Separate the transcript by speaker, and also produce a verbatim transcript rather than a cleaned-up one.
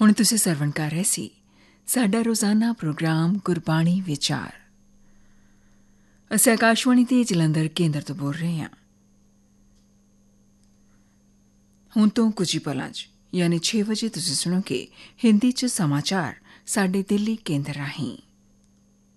Speaker 1: ਹੁਣ ਤੁਸੀਂ ਸਰਵਣ ਕਰ ਰਹੇ ਸੀ ਸਾਡਾ ਰੋਜ਼ਾਨਾ ਪ੍ਰੋਗਰਾਮ ਗੁਰਬਾਣੀ ਵਿਚਾਰ। ਅਸੀਂ ਆਕਾਸ਼ਵਾਣੀ ਦੇ ਜਲੰਧਰ ਕੇਂਦਰ ਤੋਂ ਬੋਲ ਰਹੇ ਹਾਂ। ਹੁਣ ਤੋਂ ਕੁਝ ਹੀ ਪਲਾਂ 'ਚ ਯਾਨੀ ਛੇ ਵਜੇ ਤੁਸੀਂ ਸੁਣੋਗੇ ਹਿੰਦੀ 'ਚ ਸਮਾਚਾਰ ਸਾਡੇ ਦਿੱਲੀ ਕੇਂਦਰ ਰਾਹੀਂ।